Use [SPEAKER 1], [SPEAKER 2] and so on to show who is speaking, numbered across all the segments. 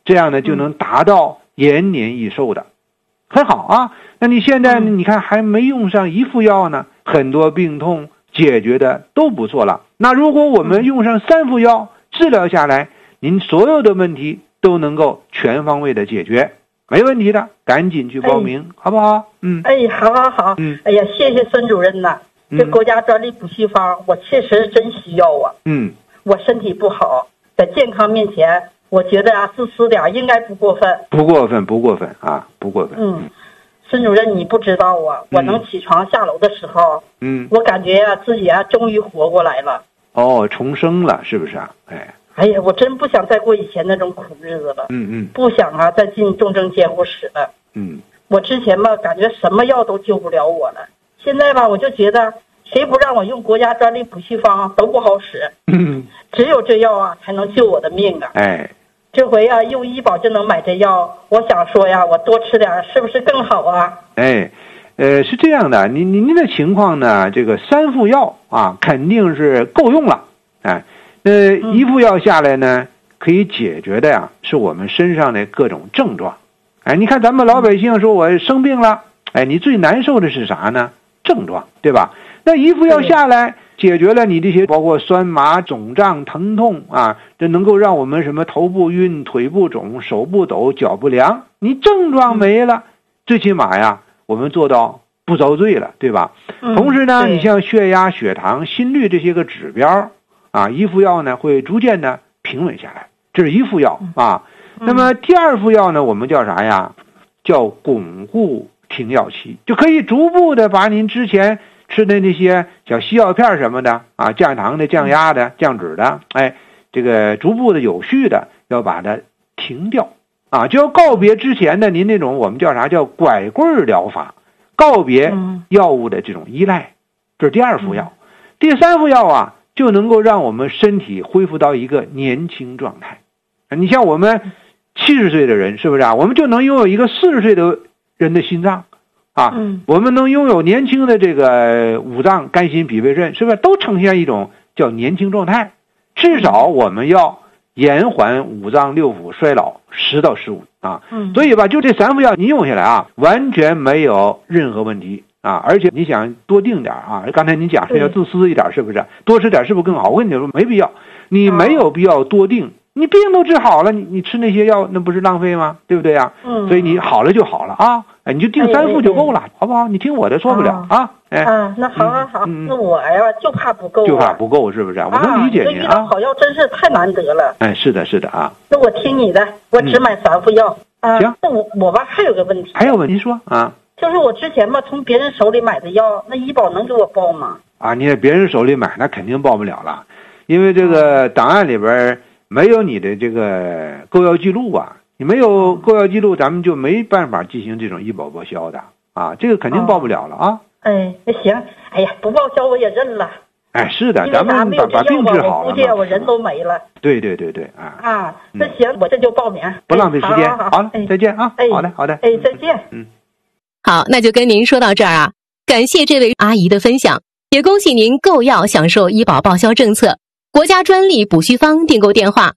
[SPEAKER 1] 这样呢就能达到延年益寿的，很好啊。那你现在你看还没用上一副药呢，很多病痛解决的都不错了。那如果我们用上3副药治疗下来，您所有的问题都能够全方位的解决，没问题的，赶紧去报名，好不好？
[SPEAKER 2] 好。哎呀，谢谢孙主任呐。这国家专利补虚方，我确实真需要啊。我身体不好，在健康面前，我觉得啊，自私点应该不过分。
[SPEAKER 1] 不过分啊，不过分。
[SPEAKER 2] 孙主任，你不知道啊，我能起床下楼的时候，我感觉啊，自己啊，终于活过来了。
[SPEAKER 1] 哦，重生了，是不是啊？
[SPEAKER 2] 哎呀，我真不想再过以前那种苦日子了。不想啊，再进重症监护室了。我之前吧，感觉什么药都救不了我了。现在吧，我就觉得谁不让我用国家专利补虚方都不好使。只有这药啊，才能救我的命啊。这回啊，用医保就能买这药，我想说呀，我多吃点，是不是更好啊？
[SPEAKER 1] 是这样的，您的情况呢，这个3副药啊，肯定是够用了。1副药下来呢，可以解决的呀，是我们身上的各种症状。你看咱们老百姓说我生病了，你最难受的是啥呢？症状，对吧？那1副药下来，解决了你这些包括酸麻、肿胀、疼痛啊，这能够让我们什么头部晕、腿部肿、手不抖、脚不凉，你症状没了，最起码呀，我们做到不遭罪了，对吧？同时呢，你像血压、血糖、心率这些个指标啊，1副药呢会逐渐的平稳下来，这是1副药啊。那么第2副药呢，我们叫啥呀？叫巩固停药期，就可以逐步的把您之前吃的那些小西药片什么的啊，降糖的、降压的、降脂的，这个逐步的、有序的要把它停掉啊，就要告别之前的您那种我们叫啥叫拐棍疗法，告别药物的这种依赖。这是第2副药。第3副药啊，就能够让我们身体恢复到一个年轻状态。你像我们70岁的人，是不是啊？我们就能拥有一个40岁的人的心脏啊，我们能拥有年轻的这个五脏、肝、心、脾、肺、肾，是不是都呈现一种叫年轻状态？至少我们要延缓五脏六腑衰老10到15啊。所以吧，就这3副药你用下来啊，完全没有任何问题啊。而且你想多定点啊，刚才你讲是要自私一点，是不是？多吃点是不是更好？我跟你说没必要，你没有必要多定。你病都治好了，你吃那些药那不是浪费吗？对不对呀？所以你好了就好了啊，你就定3副就够了，好不好？你听我的说不了啊。
[SPEAKER 2] 那好，那我呀就怕不够，
[SPEAKER 1] 就怕不够，是不是？我能理解你啊。
[SPEAKER 2] 这遇到好药真是太难得了。
[SPEAKER 1] 是的啊。
[SPEAKER 2] 那我听你的，我只买3副药啊。行。那我吧还有个问题。
[SPEAKER 1] 还有问题说啊？
[SPEAKER 2] 就是我之前吧从别人手里买的药，那医保能给我报吗？
[SPEAKER 1] 你在别人手里买，那肯定报不了了，因为这个档案里边没有你的这个购药记录啊，你没有购药记录，咱们就没办法进行这种医保报销的啊，这个肯定报不了了啊。
[SPEAKER 2] 那行，哎呀，不报销我也认了。
[SPEAKER 1] 是的，咱们把病治好了嘛。
[SPEAKER 2] 我估计我人都没了。
[SPEAKER 1] 对啊。
[SPEAKER 2] 那行，我这就报名，
[SPEAKER 1] 不浪费时间。好了，再见啊。好的。
[SPEAKER 2] 再见。
[SPEAKER 3] 好，那就跟您说到这儿啊，感谢这位阿姨的分享，也恭喜您购药享受医保报销政策。国家专利补虚方订购电话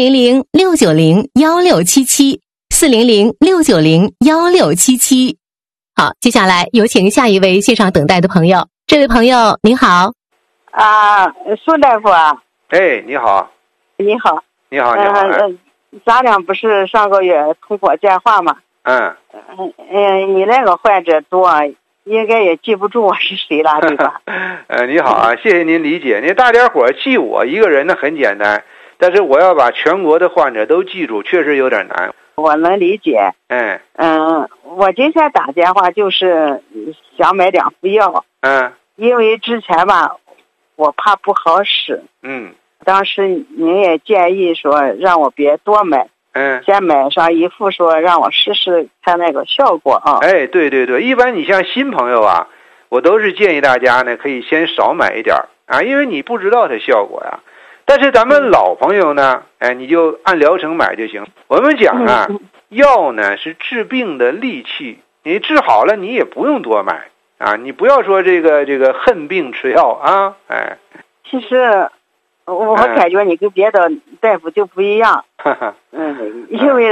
[SPEAKER 3] 400-690-1677，400-690-1677。好，接下来有请下一位线上等待的朋友。这位朋友您好。
[SPEAKER 4] 孙大夫啊。
[SPEAKER 1] 你好。
[SPEAKER 4] 你好。咱俩不是上个月通过电话吗？你那个患者多，应该也记不住我是谁了，对吧？
[SPEAKER 1] 你好啊，谢谢您理解。您大家伙记我一个人呢很简单，但是我要把全国的患者都记住，确实有点难。
[SPEAKER 4] 我能理解。我今天打电话就是想买2副药。因为之前吧，我怕不好使。当时您也建议说让我别多买。先买上1副，说让我试试看那个效果啊。
[SPEAKER 1] 对，一般你像新朋友啊，我都是建议大家呢可以先少买一点啊，因为你不知道它效果呀。但是咱们老朋友呢，你就按疗程买就行。我们讲啊，药呢是治病的利器，你治好了你也不用多买啊，你不要说这个恨病吃药啊。
[SPEAKER 4] 其实我感觉你跟别的大夫就不一样。因为